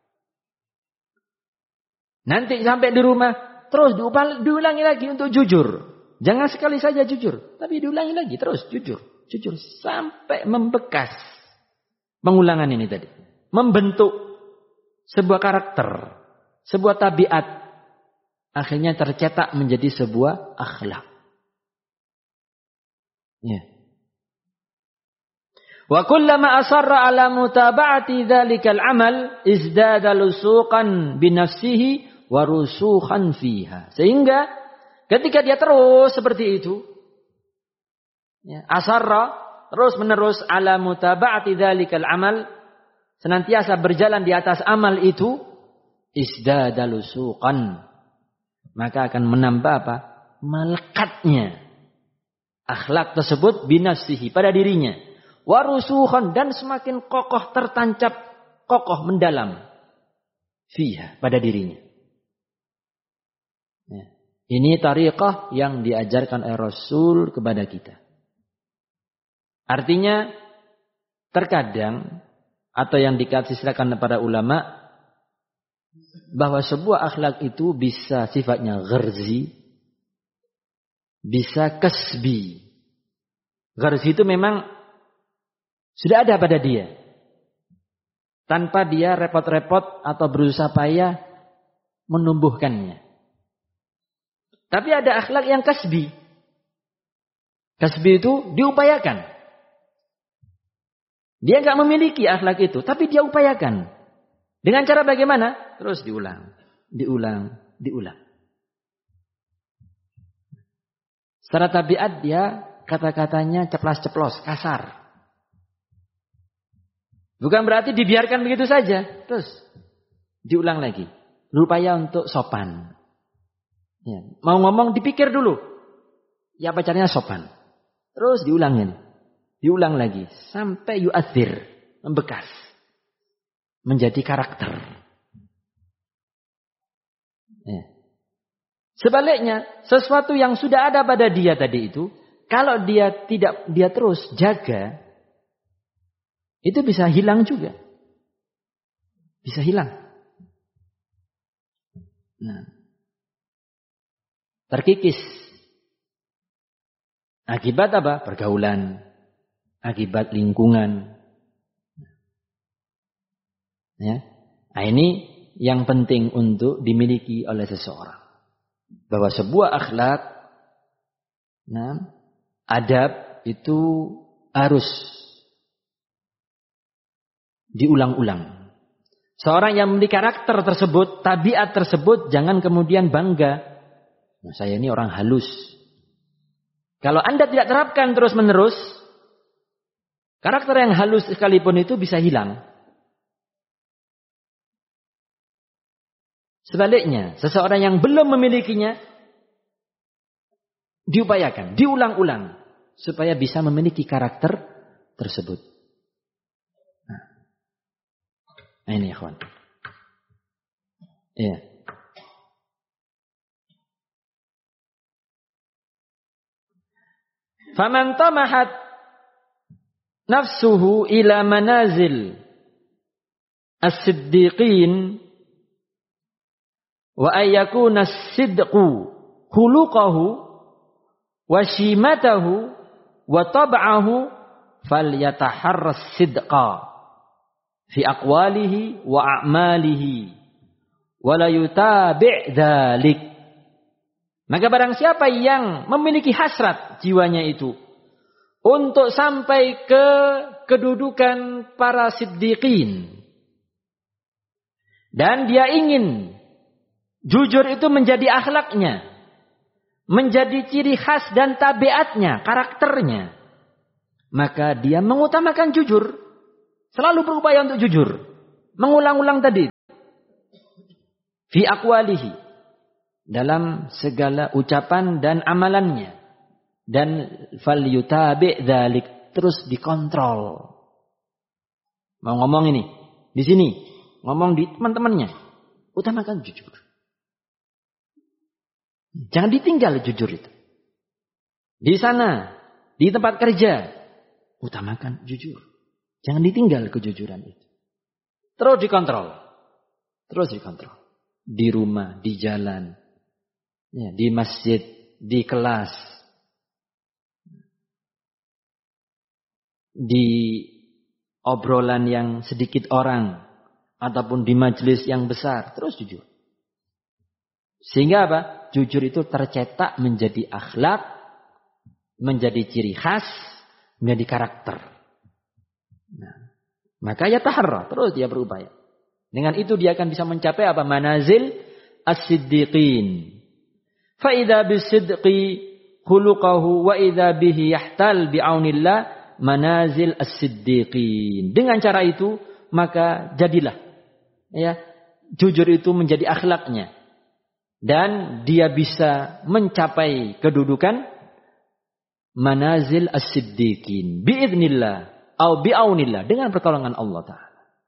A: Nanti sampai di rumah terus diulangi lagi untuk jujur. Jangan sekali saja jujur, tapi diulangi lagi terus jujur sampai membekas. Pengulangan ini tadi membentuk sebuah karakter, sebuah tabiat, akhirnya tercetak menjadi sebuah akhlak. Ya. Wa kullama asarra ala mutaba'ati dzalikal amal izdada lusuqan bi nafsihi wa rusukhan fiha. Sehingga ketika dia terus seperti itu, ya, asarra terus menerus ala mutaba'ati dzalikal amal, senantiasa berjalan di atas amal itu, izdada lusuqan, maka akan menambah apa? Melekatnya akhlak tersebut binafsihi pada dirinya, warusukhan, dan semakin kokoh, tertancap kokoh mendalam fiha pada dirinya. Ya. Ini tariqah yang diajarkan oleh Rasul kepada kita. Artinya terkadang atau yang dikasihkan kepada ulama bahwa sebuah akhlak itu bisa sifatnya gharzi, bisa kasbi. Gharzi itu memang sudah ada pada dia, tanpa dia repot-repot atau berusaha payah menumbuhkannya. Tapi ada akhlak yang kasbi. Kasbi itu diupayakan. Dia nggak memiliki akhlak itu, tapi dia upayakan. Dengan cara bagaimana? Terus diulang. Secara tabiat dia kata-katanya ceplas-ceplos, kasar. Bukan berarti dibiarkan begitu saja. Terus diulang lagi. Berupaya untuk sopan. Ya. Mau ngomong dipikir dulu. Ya apa caranya sopan. Terus diulangin. Diulang lagi. Sampai yu'athir. Membekas. Menjadi karakter. Ya. Sebaliknya, sesuatu yang sudah ada pada dia tadi itu, kalau dia terus jaga, itu bisa hilang juga. Bisa hilang. Nah, terkikis. Akibat apa? Pergaulan. Akibat lingkungan. Ya. Nah, ini yang penting untuk dimiliki oleh seseorang. Bahwa sebuah akhlak, nah, adab itu harus diulang-ulang. Seorang yang memiliki karakter tersebut, tabiat tersebut, jangan kemudian bangga. Nah, saya ini orang halus. Kalau Anda tidak terapkan terus-menerus, karakter yang halus sekalipun itu bisa hilang. Sebaliknya, seseorang yang belum memilikinya, diupayakan, diulang-ulang, supaya bisa memiliki karakter tersebut. Nah ini ikhwan. Iya. Faman tamahat nafsuhu ila manazil as-siddiqin wa ayyakuna as-sidqu khuluquhu wa shimatahu wa tab'ahu falyataharras sidqa fi aqwalihi wa a'malihi wa la yutabi' dzalik. Maka barang siapa yang memiliki hasrat jiwanya itu untuk sampai ke kedudukan para siddiqin, dan dia ingin jujur itu menjadi akhlaknya, menjadi ciri khas dan tabiatnya, karakternya, maka dia mengutamakan jujur. Selalu berupaya untuk jujur. Mengulang-ulang tadi. Fi aqwalihi. Dalam segala ucapan dan amalannya. Dan fal yutabi' dzalik. Terus dikontrol. Mau ngomong ini. Di sini. Ngomong di teman-temannya. Utamakan jujur. Jangan ditinggal jujur itu. Di sana. Di tempat kerja. Utamakan jujur. Jangan ditinggal kejujuran itu. Terus dikontrol. Terus dikontrol. Di rumah, di jalan. Ya, di masjid, di kelas. Di obrolan yang sedikit orang. Ataupun di majelis yang besar. Terus jujur. Sehingga apa? Jujur itu tercetak menjadi akhlak. Menjadi ciri khas. Menjadi karakter. Nah, maka ya taharra, terus dia berupaya. Dengan itu dia akan bisa mencapai apa? Manazil as-siddiqin. Fa idza bis-sidqi khuluquhu wa idza bihi yahtal bi'aunillah manazil as-siddiqin. Dengan cara itu maka jadilah ya, jujur itu menjadi akhlaknya dan dia bisa mencapai kedudukan manazil as-siddiqin biidznillah atau bi'aunillah dengan pertolongan Allah Ta'ala.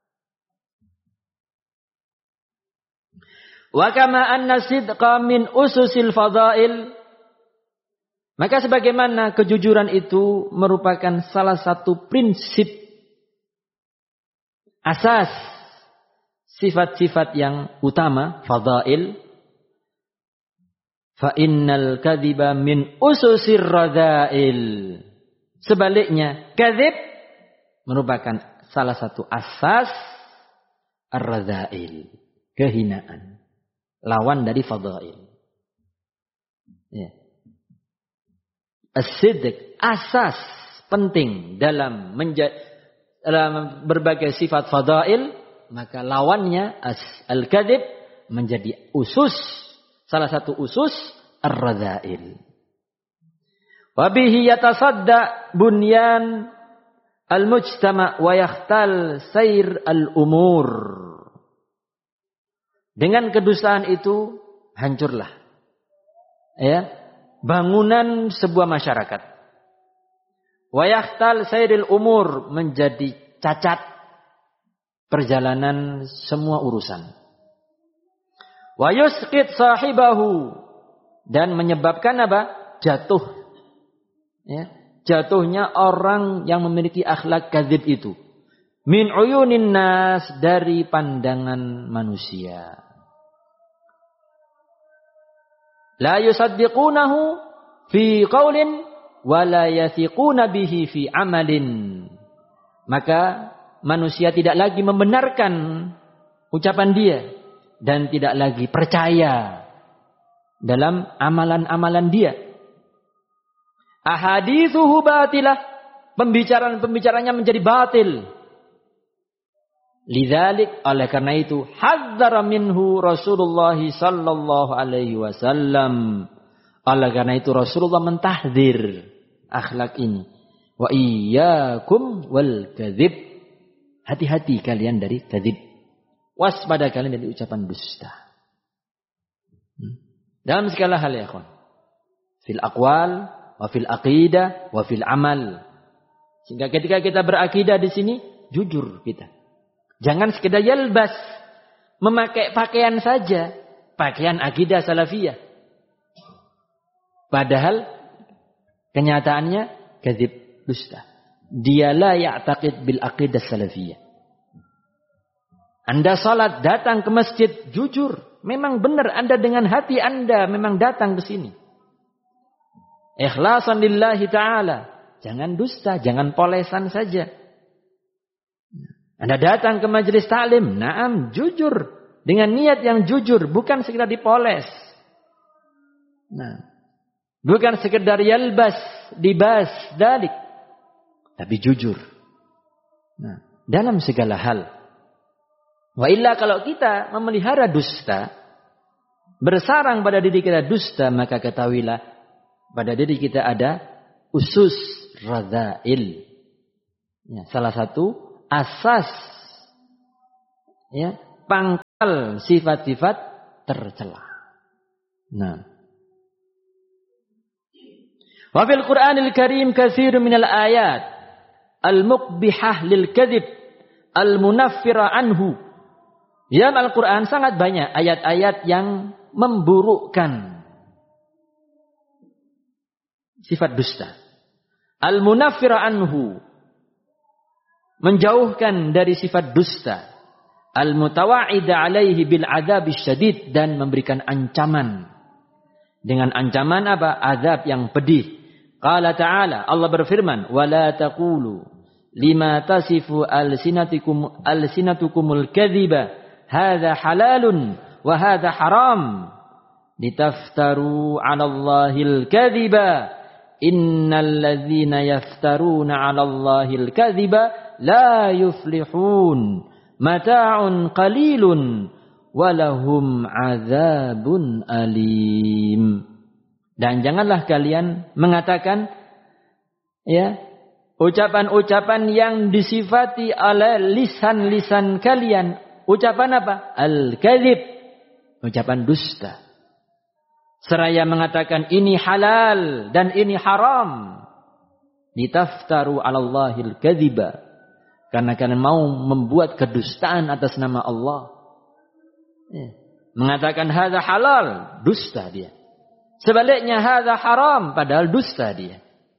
A: Wa kama anna sidqa min ususil fadail. Maka sebagaimana kejujuran itu merupakan salah satu prinsip asas sifat-sifat yang utama fadail. Fa innal kadhiba min ususir radhail. Sebaliknya, kadzib merupakan salah satu asas ar-radhail, kehinaan. Lawan dari fadail. Ya. As-sidq, asas penting dalam berbagai sifat fadail, maka lawannya al-kadzib menjadi usus. Salah satu usus ar-radhail. Wa bihi yatasadda bunyan al-mujtama' wa yakhtal sair al-umur. Dengan kedustaan itu hancurlah ya bangunan sebuah masyarakat. Wa yakhtal sairil umur, menjadi cacat perjalanan semua urusan. Wa yusqit sahibahu, dan menyebabkan apa? Jatuh. Ya, jatuhnya orang yang memiliki akhlak kadzib itu. Min uyunin nas, dari pandangan manusia. La yusaddiqunahu fi qaulin wa la yathiquna bihi fi amalin. Maka manusia tidak lagi membenarkan ucapan dia. Dan tidak lagi percaya dalam amalan-amalan dia. Ahadithuhu batilah, pembicaraan-pembicaranya menjadi batil. Lidzalik, oleh karena itu, hadzara minhu Rasulullah sallallahu alaihi wasallam. Oleh karena itu Rasulullah mentahdzir akhlak ini. Wa iyyakum wal kadzib. Hati-hati kalian dari kadzib. Waspada kalian dari ucapan dusta. Dalam segala hal ya kawan. Fil aqwal, wa fil aqidah, wa fil amal. Sehingga ketika kita berakidah di sini, jujur kita. Jangan sekedar yalbas, memakai pakaian saja, pakaian akidah salafiyah. Padahal kenyataannya kadzib, dusta. Dia la ya'taqid bil aqidah salafiyah. Anda salat, datang ke masjid, jujur. Memang benar Anda dengan hati Anda memang datang ke sini. Ikhlasan lillahi ta'ala. Jangan dusta, jangan polesan saja. Anda datang ke majelis ta'lim, na'am, jujur. Dengan niat yang jujur, bukan sekedar dipoles. Nah, bukan sekedar yalbas, dibas, dalik. Tapi jujur. Nah, dalam segala hal. Wa illa, kalau kita memelihara dusta, bersarang pada diri kita dusta, maka ketahuilah pada diri kita ada usus radhail, Ya, salah satu asas ya, pangkal sifat-sifat tercela. Nah. Wa fil Qur'anil Karim katsirun minal ayat al-muqbihah lil kadzib al-munaffira anhu. Ya, Al-Qur'an sangat banyak ayat-ayat yang memburukkan sifat dusta. Al-munaffira anhu, menjauhkan dari sifat dusta. Al-mutawa'ida alaihi bil adzabis syadid, dan memberikan ancaman. Dengan ancaman apa? Azab yang pedih. Qala ta'ala, Allah berfirman, "Wa la taqulu lima tasifu alsinatukumul kadhiba hadza halalun wa hadza haram litaftaru 'alallahil kadhiba innal ladzina yaftaruna 'alallahil kadhiba la yuflihun mata'un qalilun walahum 'adzabun alim." Dan janganlah kalian mengatakan ya, ucapan-ucapan yang disifati oleh lisan-lisan kalian. Ucapan apa? Al-kadzib, ucapan dusta. Seraya mengatakan ini halal dan ini haram. Litaftaru 'alallahil kadziba, karena kalian mau membuat kedustaan atas nama Allah. Ya. Mengatakan hadza halal, dusta dia. Sebaliknya hadza haram, padahal dusta dia.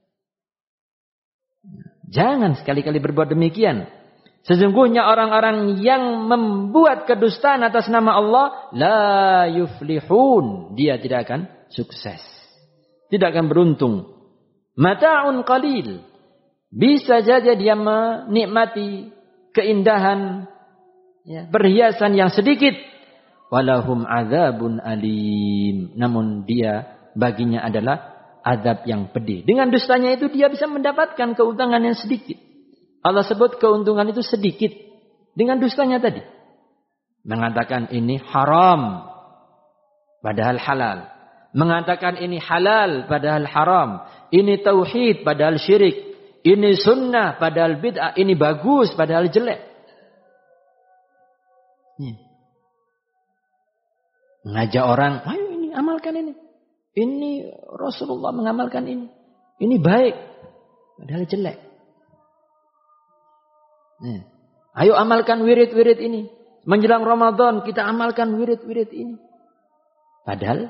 A: Jangan sekali-kali berbuat demikian. Sesungguhnya orang-orang yang membuat kedustaan atas nama Allah la yuflihun, dia tidak akan sukses, tidak akan beruntung. Mata'un qalil, bisa saja dia menikmati keindahan ya, perhiasan yang sedikit. Walahum adzabun alim, namun dia baginya adalah azab yang pedih. Dengan dustanya itu dia bisa mendapatkan keuntungan yang sedikit. Allah sebut keuntungan itu sedikit dengan dustanya tadi. Mengatakan ini haram padahal halal. Mengatakan ini halal padahal haram. Ini tauhid padahal syirik. Ini sunnah padahal bid'ah. Ini bagus padahal jelek. Mengajak orang, ayo ini amalkan ini. Ini Rasulullah mengamalkan ini. Ini baik padahal jelek. Ayo amalkan wirid-wirid ini. Menjelang Ramadan kita amalkan wirid-wirid ini. Padahal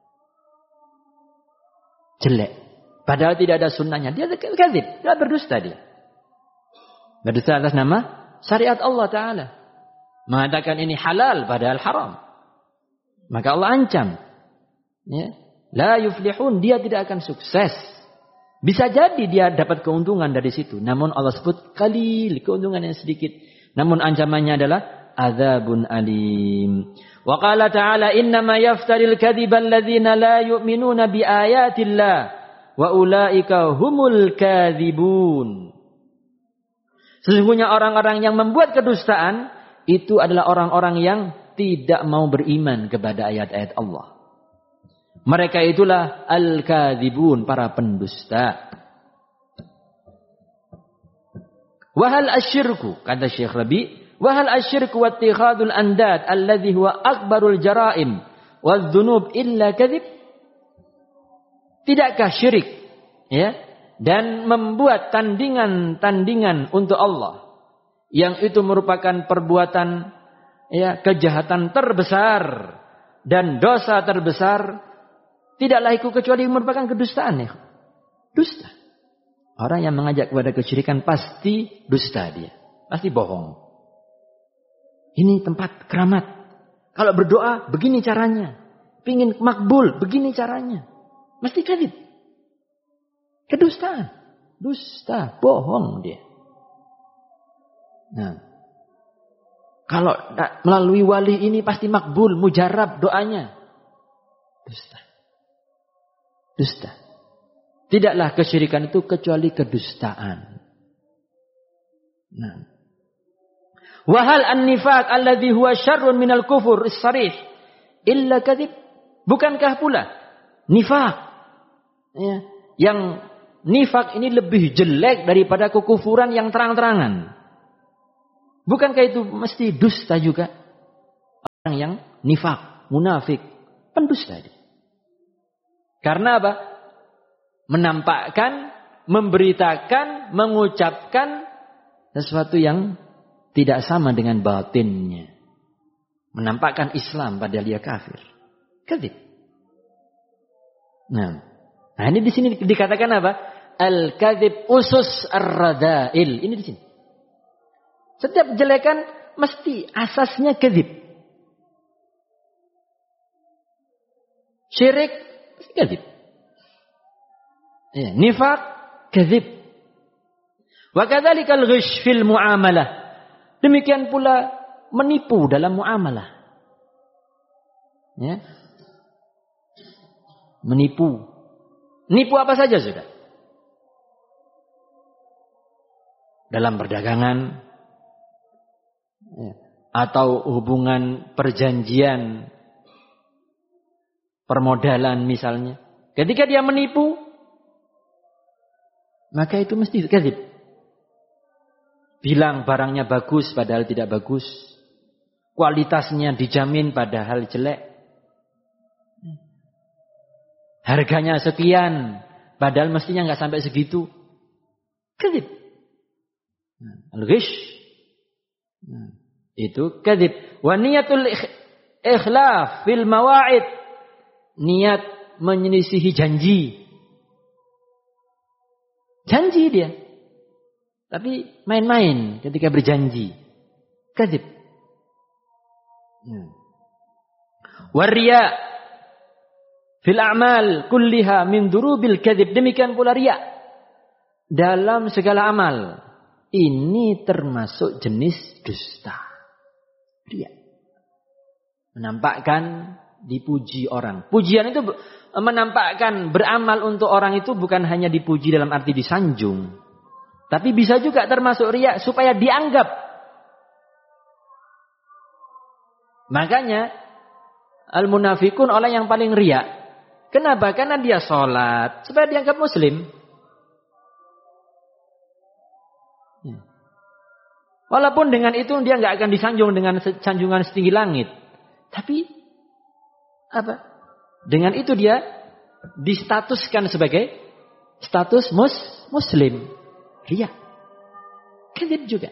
A: jelek. Padahal tidak ada sunnahnya. Dia kadzib, dia berdusta dia. Berdusta atas nama syariat Allah Ta'ala. Mengatakan ini halal padahal haram. Maka Allah ancam. Ya. La yuflihun, dia tidak akan sukses. Bisa jadi dia dapat keuntungan dari situ. Namun Allah sebut qalil, keuntungan yang sedikit. Namun ancamannya adalah azabun alim. Wa qala ta'ala innama yaftaril kadhiba alladhina la yu'minuna bi ayatillah wa ulaika humul kadhibun. Sesungguhnya orang-orang yang membuat kedustaan itu adalah orang-orang yang tidak mau beriman kepada ayat-ayat Allah. Mereka itulah al-kadhibun, para pendusta. Wahal asyirku, kata Syekh Rabi, wahal asyirku wattikhadul andad alladhi huwa akbarul jaraim wadh-dhunub illa kadhib? Tidakkah syirik ya, dan membuat tandingan-tandingan untuk Allah yang itu merupakan perbuatan ya, kejahatan terbesar dan dosa terbesar, tidaklah itu kecuali merupakan kedustaan ya. Dusta. Orang yang mengajak kepada kesyirikan pasti dusta dia. Pasti bohong. Ini tempat keramat. Kalau berdoa begini caranya. Pingin makbul begini caranya. Mesti kadzib. Kedustaan. Dusta. Bohong dia. Nah. Kalau melalui wali ini pasti makbul. Mujarab doanya. Dusta. Dusta. Tidaklah kesyirikan itu kecuali kedustaan. Nah. Wahal an-nifaq alladhi huwa syarrun minal kufur as-sarih illa kadzib? Bukankah pula nifaq ya, yang nifak ini lebih jelek daripada kekufuran yang terang-terangan. Bukankah itu mesti dusta juga? Orang yang nifak, munafik, pendusta dia. Karena apa? Menampakkan, memberitakan, mengucapkan sesuatu yang tidak sama dengan batinnya. Menampakkan Islam padahal dia kafir. Kadzib. Nah, ini di sini dikatakan apa? Al-kadzib usus ar-radail. Ini di sini. Setiap kejelekan mesti asasnya kadzib. Syirik kadzib. Ya, nifaq kadzib. Wa kadzalikal ghish fil muamalah. Demikian pula menipu dalam muamalah. Ya. Menipu. Nipu apa saja sudah. Dalam perdagangan. Ya. Atau hubungan perjanjian. Permodalan misalnya. Ketika dia menipu. Maka itu mesti kadzib. Bilang barangnya bagus padahal tidak bagus. Kualitasnya dijamin padahal jelek. Harganya sekian padahal mestinya nggak sampai segitu. Kadzib. Al-ghish. Itu kadzib. Wa niyatul ikhlaf fil mawa'id. Niat menyelisihi janji. Janji dia. Tapi main-main ketika berjanji. Kadzib. Wariya fil a'mal kulliha min durubil kadzib. Demikian pula riya dalam segala amal. Ini termasuk jenis dusta. Riya. Menampakkan dipuji orang. Pujian itu menampakkan beramal untuk orang itu bukan hanya dipuji dalam arti disanjung. Tapi bisa juga termasuk riya supaya dianggap. Makanya al-munafikun orang yang paling riya. Kenapa? Karena dia sholat supaya dianggap muslim. Walaupun dengan itu dia nggak akan disanjung dengan sanjungan setinggi langit. Tapi apa? Dengan itu dia distatuskan sebagai status muslim. Riya. Kadzib juga.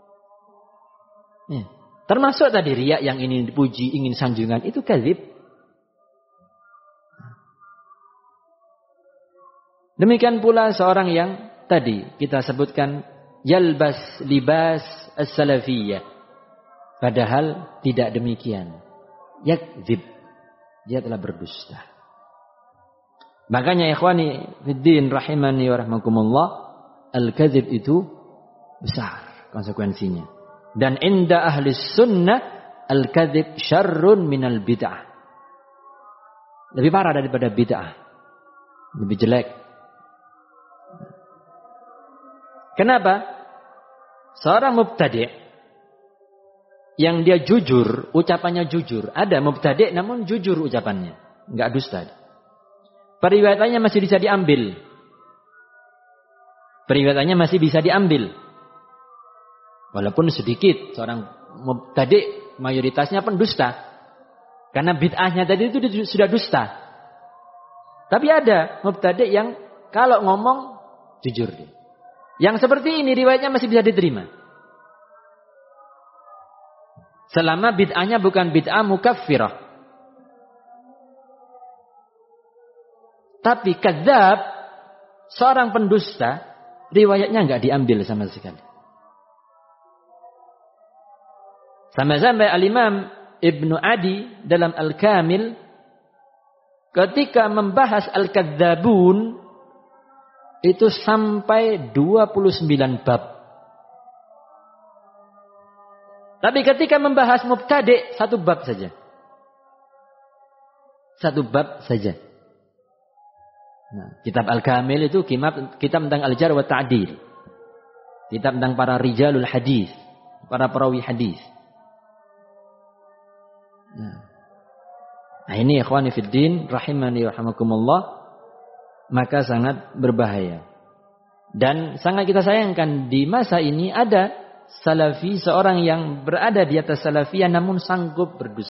A: Ya. Termasuk tadi riya yang ingin dipuji, ingin sanjungan. Itu kadzib. Demikian pula seorang yang tadi kita sebutkan. Yalbas libas as-salafiyah. Padahal tidak demikian. Yakdzib. Dia telah berdusta. Makanya ikhwani fiddin rahimani wa rahmakumullah. Al-kadzib itu besar konsekuensinya. Dan inda ahli sunnah al-kadzib syarrun minal bid'ah. Lebih parah daripada bid'ah. Lebih jelek. Kenapa? Seorang mubtadi' yang dia jujur, ucapannya jujur. Ada mubtadi' namun jujur ucapannya. Enggak dusta. Periwayatannya masih bisa diambil. Periwayatannya masih bisa diambil. Walaupun sedikit. Seorang mubtadi' mayoritasnya pendusta. Karena bid'ahnya tadi itu sudah dusta. Tapi ada mubtadi' yang kalau ngomong jujur dia. Yang seperti ini riwayatnya masih bisa diterima. Selama bid'ahnya bukan bid'ah mukaffirah. Tapi kadzab, seorang pendusta, riwayatnya enggak diambil sama sekali. Sampai-sampai Al-Imam Ibnu Adi dalam Al-Kamil ketika membahas Al-Kadzabun itu sampai 29 bab. Tapi ketika membahas mubtadi' satu bab saja. Satu bab saja. Nah, kitab Al-Kamil itu kitab tentang Al-Jar wa Ta'dil. Kitab tentang para rijalul hadis, para perawi hadis. Nah, ini ikhwani fiddin rahimani wa rahimakumullah, maka sangat berbahaya Dan sangat kita sayangkan di masa ini ada salafi, seorang yang berada di atas salafiyah namun sanggup berdusta.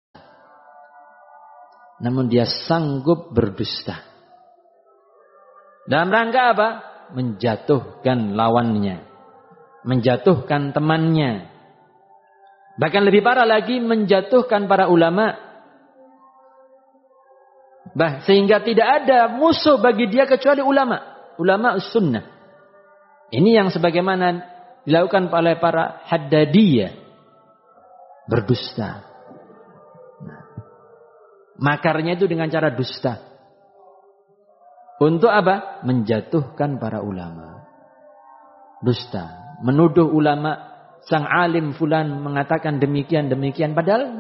A: Namun dia sanggup berdusta. Dalam rangka apa? Menjatuhkan lawannya. Menjatuhkan temannya. Bahkan lebih parah lagi, menjatuhkan para ulama. Sehingga tidak ada musuh bagi dia kecuali ulama. Ulama sunnah. Ini yang sebagaimana dilakukan oleh para Haddadiyah. Berdusta. Makarnya itu dengan cara dusta. Untuk apa? Menjatuhkan para ulama. Dusta. Menuduh ulama, sang alim fulan mengatakan demikian-demikian. Padahal